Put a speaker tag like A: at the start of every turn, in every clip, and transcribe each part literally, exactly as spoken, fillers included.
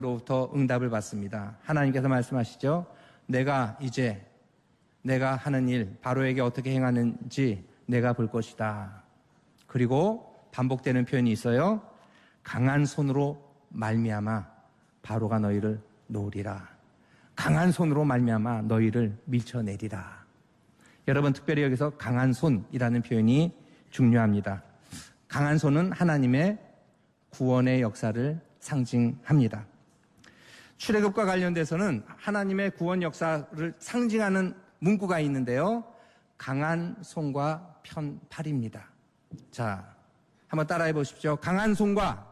A: 로부터 응답을 받습니다. 하나님께서 말씀하시죠. 내가 이제 내가 하는 일 바로에게 어떻게 행하는지 내가 볼 것이다. 그리고 반복되는 표현이 있어요. 강한 손으로 말미암아 바로가 너희를 놓으리라. 강한 손으로 말미암아 너희를 밀쳐내리라. 여러분, 특별히 여기서 강한 손이라는 표현이 중요합니다. 강한 손은 하나님의 구원의 역사를 상징합니다. 출애굽과 관련돼서는 하나님의 구원 역사를 상징하는 문구가 있는데요. 강한 손과 편팔입니다. 자, 한번 따라해 보십시오. 강한 손과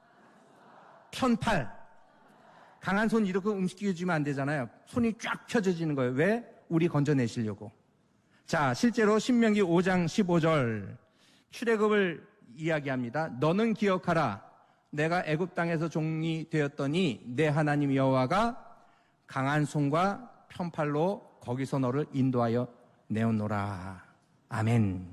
A: 편팔. 강한 손 이렇게 움직여주면 안 되잖아요. 손이 쫙 펴져지는 거예요. 왜? 우리 건져내시려고. 자, 실제로 신명기 오 장 십오 절 출애굽을 이야기합니다. 너는 기억하라. 내가 애굽 땅에서 종이 되었더니 내 하나님 여호와가 강한 손과 편팔로 거기서 너를 인도하여 내었노라. 아멘.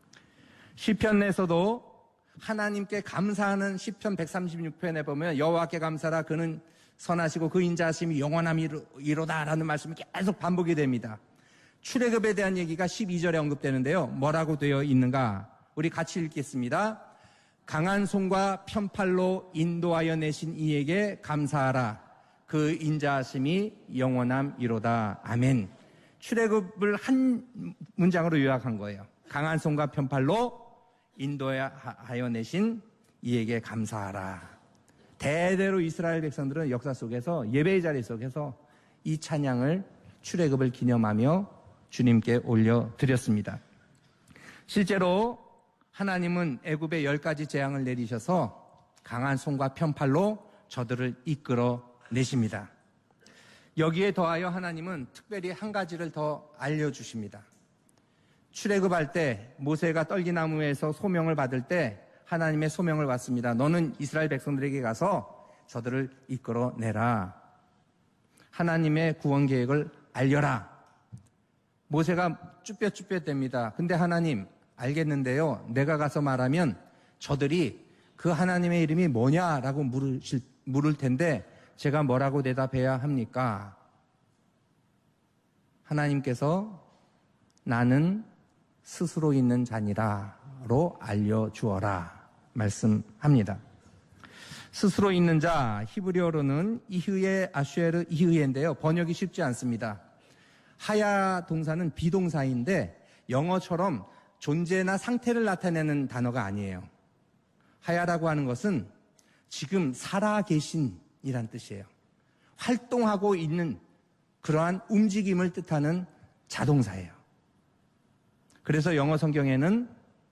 A: 시편에서도 하나님께 감사하는 시편 백삼십육 편에 보면 여호와께 감사라 그는 선하시고 그 인자하심이 영원함이로다라는 말씀이 계속 반복이 됩니다. 출애굽에 대한 얘기가 십이 절에 언급되는데요. 뭐라고 되어 있는가? 우리 같이 읽겠습니다. 강한 손과 편팔로 인도하여 내신 이에게 감사하라. 그 인자하심이 영원함이로다. 아멘. 출애굽을 한 문장으로 요약한 거예요. 강한 손과 편팔로 인도하여 내신 이에게 감사하라. 대대로 이스라엘 백성들은 역사 속에서 예배의 자리 속에서 이 찬양을 출애굽을 기념하며 주님께 올려드렸습니다. 실제로 하나님은 애굽에 열 가지 재앙을 내리셔서 강한 손과 편팔로 저들을 이끌어 내십니다. 여기에 더하여 하나님은 특별히 한 가지를 더 알려주십니다. 출애굽할 때 모세가 떨기나무에서 소명을 받을 때 하나님의 소명을 받습니다. 너는 이스라엘 백성들에게 가서 저들을 이끌어 내라. 하나님의 구원 계획을 알려라. 모세가 쭈뼛쭈뼛됩니다. 근데 하나님, 알겠는데요. 내가 가서 말하면 저들이 그 하나님의 이름이 뭐냐라고 물으실, 물을 텐데 제가 뭐라고 대답해야 합니까? 하나님께서 나는 스스로 있는 자니라로 알려주어라 말씀합니다. 스스로 있는 자, 히브리어로는 이흐예 아슈에르 이흐예인데요. 번역이 쉽지 않습니다. 하야 동사는 비동사인데 영어처럼 존재나 상태를 나타내는 단어가 아니에요. 하야라고 하는 것은 지금 살아계신이란 뜻이에요. 활동하고 있는 그러한 움직임을 뜻하는 자동사예요. 그래서 영어 성경에는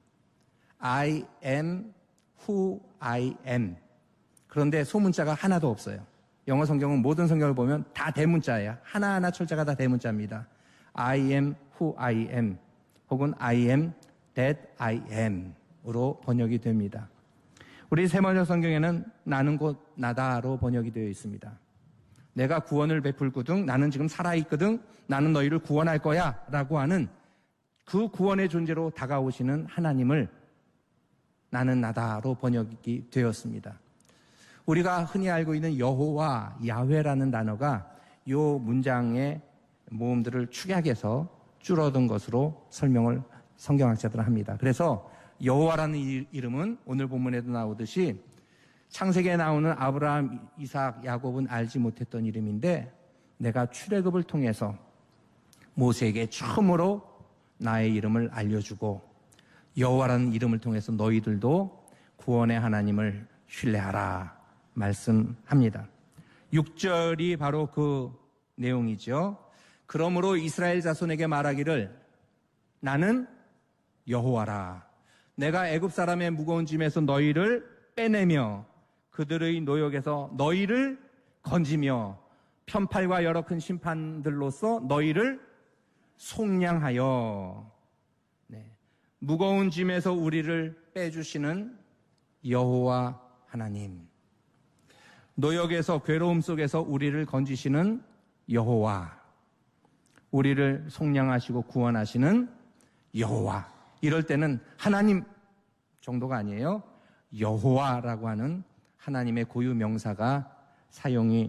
A: I am who I am. 그런데 소문자가 하나도 없어요. 영어 성경은 모든 성경을 보면 다 대문자예요. 하나하나 철자가 다 대문자입니다. I am who I am 혹은 I am that I am 으로 번역이 됩니다. 우리 세번역 성경에는 나는 곧 나다로 번역이 되어 있습니다. 내가 구원을 베풀거든, 나는 지금 살아있거든, 나는 너희를 구원할 거야 라고 하는 그 구원의 존재로 다가오시는 하나님을 나는 나다로 번역이 되었습니다. 우리가 흔히 알고 있는 여호와, 야훼라는 단어가 이 문장의 모음들을 축약해서 줄어든 것으로 설명을 성경학자들은 합니다. 그래서 여호와라는 이름은 오늘 본문에도 나오듯이 창세기에 나오는 아브라함, 이삭, 야곱은 알지 못했던 이름인데 내가 출애굽을 통해서 모세에게 처음으로 나의 이름을 알려주고 여호와라는 이름을 통해서 너희들도 구원의 하나님을 신뢰하라 말씀합니다. 육 절이 바로 그 내용이죠. 그러므로 이스라엘 자손에게 말하기를 나는 여호와라. 내가 애굽 사람의 무거운 짐에서 너희를 빼내며 그들의 노역에서 너희를 건지며 편팔과 여러 큰 심판들로서 너희를 속량하여 네. 무거운 짐에서 우리를 빼주시는 여호와 하나님, 노역에서 괴로움 속에서 우리를 건지시는 여호와, 우리를 속량하시고 구원하시는 여호와. 이럴 때는 하나님 정도가 아니에요. 여호와라고 하는 하나님의 고유 명사가 사용이